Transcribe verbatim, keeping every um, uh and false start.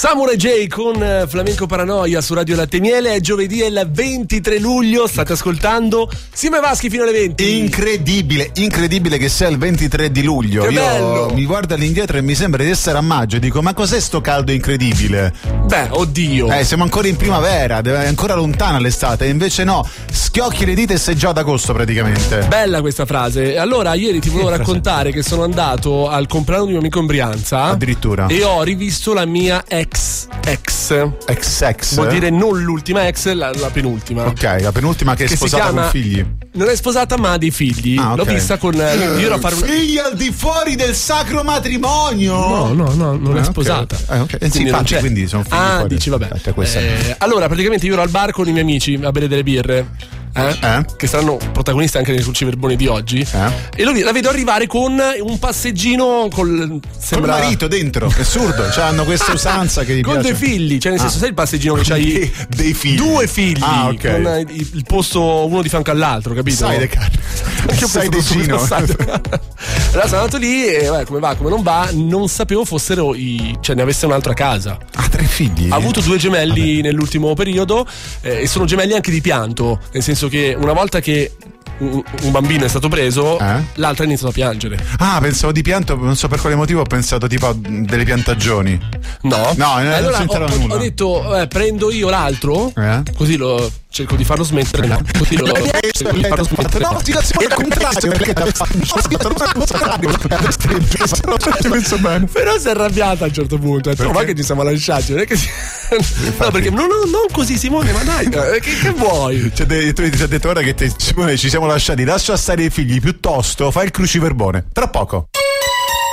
Samurai J con Flamenco Paranoia su Radio Latte e Miele. È giovedì, è il ventitré luglio. State ascoltando Simo e Vaschi fino alle venti. Incredibile, incredibile che sia il ventitré di luglio. Che Io bello. mi guardo all'indietro e mi sembra di essere a maggio e dico: ma cos'è sto caldo incredibile? Beh, oddio. Eh, siamo ancora in primavera, è ancora lontana l'estate, e invece no, schiocchi le dita e sei già ad agosto praticamente. Bella questa frase. Allora, ieri ti volevo raccontare che sono andato al compleanno di un mio amico in Brianza. Addirittura. E ho rivisto la mia ex ex. Ex ex. Vuol dire non l'ultima ex, la, la penultima. Ok, la penultima che è Che si sposata chiama- con figli. Non è sposata ma ha dei figli. Ah, ok. L'ho vista con. Io ero a fare un. Figli al di fuori del sacro matrimonio. No, no, no, non Ah, è ok. sposata. Eh, ok. Eh, sì, Quindi non infatti, c'è. quindi sono figli Ah, fuori. dici, vabbè. Aspetta, questa- Eh, allora, praticamente io ero al bar con i miei amici a bere delle birre. Eh? Eh? Che saranno protagonisti anche nei cruciverboni di oggi. Eh? E lo, la vedo arrivare con un passeggino col. Col Sembra. marito dentro, è assurdo, cioè hanno questa usanza che gli Con piace. dei figli, cioè nel senso, Ah. sai il passeggino che c'hai Dei- dei figli. due figli Ah, ok. con eh, il il posto uno di fianco all'altro, capito? Sai de car- Anche io sai penso decino. fosse passato. Allora sono andato lì e vabbè, come va, come non va, non sapevo fossero i. Cioè ne avesse un'altra casa. Ha tre figli. Ha avuto due gemelli nell'ultimo periodo eh, e sono gemelli anche di pianto, nel senso che una volta che un, un bambino è stato preso, Eh? l'altro ha iniziato a piangere. Ah, pensavo di pianto, non so per quale motivo, ho pensato tipo a delle piantagioni. No? No, non allora ho, c'entrava ho- nulla. ho detto eh, prendo io l'altro, Eh? così lo cerco di farlo smettere. Così lo cerco di farlo smettere. No, situazione al contrario, perché ci penso bene. Però si è arrabbiata a un certo punto. Ha detto, Perché? ma che ci siamo lasciati? Non è che si... No, perché no, no, non così, Simone, ma dai, eh, che, che vuoi? Ci ha de- tu ti ha detto ora che te, Simone, ci siamo lasciati, lascia stare i figli, piuttosto fai il cruciverbone. Tra poco.